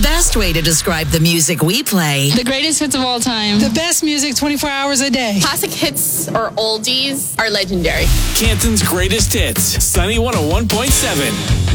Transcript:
best way to describe the music we play. The greatest hits of all time. The best music 24 hours a day. Classic hits or oldies are legendary. Canton's greatest hits. Sunny 101.7.